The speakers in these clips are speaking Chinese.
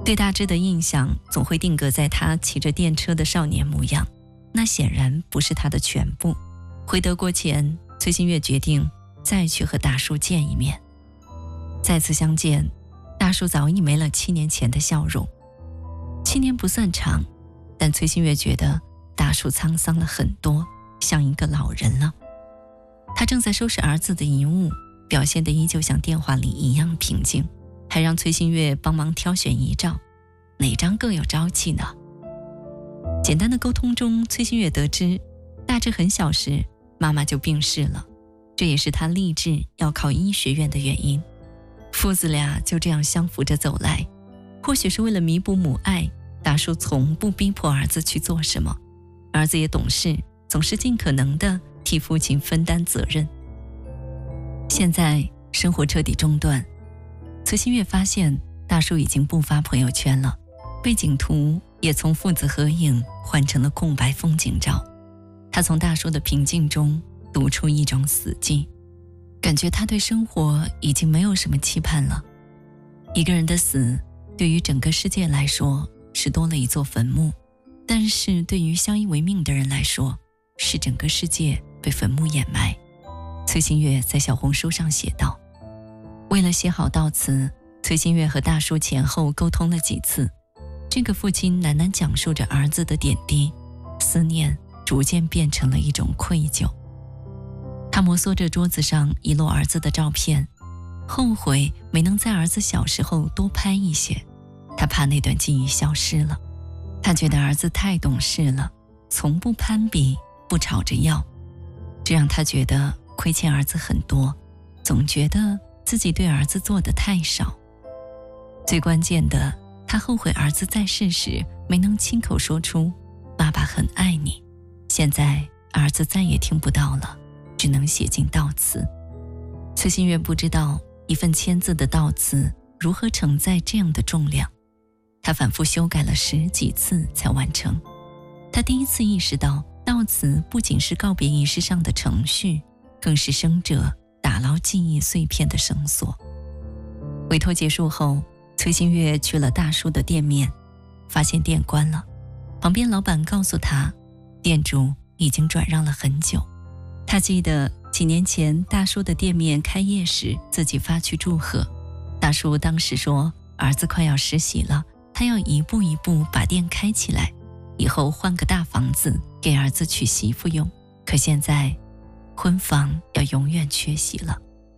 对大志的印象总会定格在他骑着电车的少年模样，那显然不是他的全部。回德国前，崔新月决定再去和大叔见一面。再次相见，大叔早已没了7年前的笑容。7年不算长，但崔新月觉得大叔沧桑了很多，像一个老人了。他正在收拾儿子的遗物，表现得依旧像电话里一样平静，还让崔新月帮忙挑选遗照，哪张更有朝气呢？简单的沟通中，崔新月得知大志很小时妈妈就病逝了，这也是他立志要考医学院的原因。父子俩就这样相扶着走来，或许是为了弥补母爱，大叔从不逼迫儿子去做什么，儿子也懂事，总是尽可能地替父亲分担责任。现在生活彻底中断，崔新月发现大叔已经不发朋友圈了，背景图也从父子合影换成了空白风景照。他从大叔的平静中读出一种死寂，感觉他对生活已经没有什么期盼了。一个人的死对于整个世界来说是多了一座坟墓，但是对于相依为命的人来说，是整个世界被坟墓掩埋。崔新月在小红书上写道，为了写好悼词，崔新月和大叔前后沟通了几次。这个父亲喃喃讲述着儿子的点滴，思念逐渐变成了一种愧疚。他摩挲着桌子上遗落儿子的照片，后悔没能在儿子小时候多拍一些，他怕那段记忆消失了。他觉得儿子太懂事了，从不攀比，不吵着要，这让他觉得亏欠儿子很多，总觉得自己对儿子做得太少。最关键的，他后悔儿子在世时没能亲口说出爸爸很爱你，现在儿子再也听不到了，只能写进悼词。崔新月不知道一份1000字的悼词如何承载这样的重量，他反复修改了10几次才完成。他第一次意识到，悼词不仅是告别仪式上的程序，更是生者打捞记忆碎片的绳索。委托结束后，崔新月去了大叔的店面，发现店关了，旁边老板告诉他，店主已经转让了很久。他记得几年前大叔的店面开业时，自己发去祝贺。大叔当时说，儿子快要实习了，他要一步一步把店开起来，以后换个大房子给儿子娶媳妇用。可现在婚房要永远缺席了。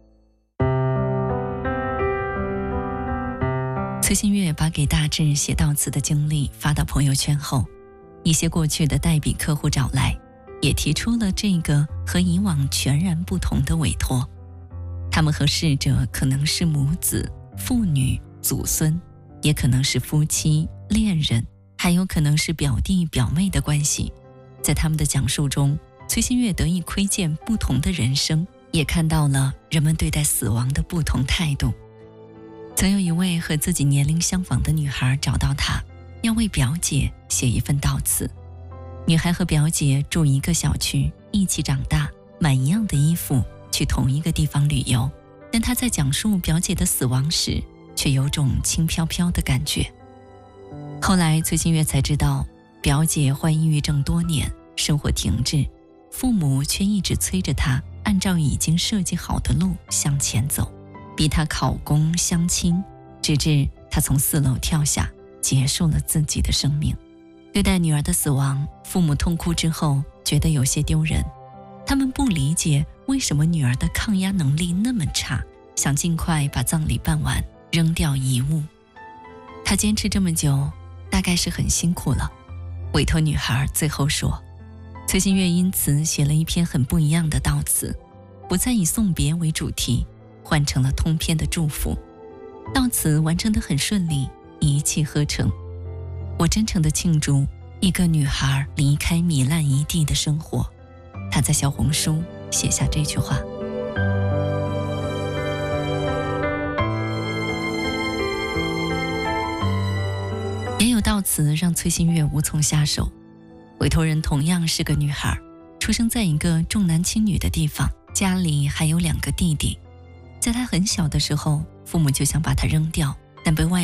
崔新月把给大志写悼词的经历发到朋友圈后，一些过去的代笔客户找来，也提出了这个和以往全然不同的委托。他们和逝者可能是母子、父女、祖孙，也可能是夫妻、恋人，还有可能是表弟表妹的关系。在他们的讲述中，崔新月得以窥见不同的人生，也看到了人们对待死亡的不同态度。曾有一位和自己年龄相仿的女孩找到他，要为表姐写一份悼词。女孩和表姐住一个小区，一起长大，买一样的衣服，去同一个地方旅游，但她在讲述表姐的死亡时，却有种轻飘飘的感觉。后来崔新月才知道，表姐患抑郁症多年，生活停滞，父母却一直催着她按照已经设计好的路向前走，逼她考公相亲，直至她从4楼跳下，结束了自己的生命。对待女儿的死亡，父母痛哭之后觉得有些丢人，他们不理解为什么女儿的抗压能力那么差，想尽快把葬礼办完，扔掉遗物。她坚持这么久，大概是很辛苦了。委托女孩最后说，崔新月因此写了一篇很不一样的悼词，不再以送别为主题，换成了通篇的祝福。悼词完成得很顺利，一气呵成。我真诚地庆祝一个女孩离开糜烂一地的生活。她在小红书写下这句话。也有悼词让崔新月无从下手。委托人同样是个女孩，出生在一个重男轻女的地方，家里还有2个弟弟。在她很小的时候，父母就想把她扔掉，但被外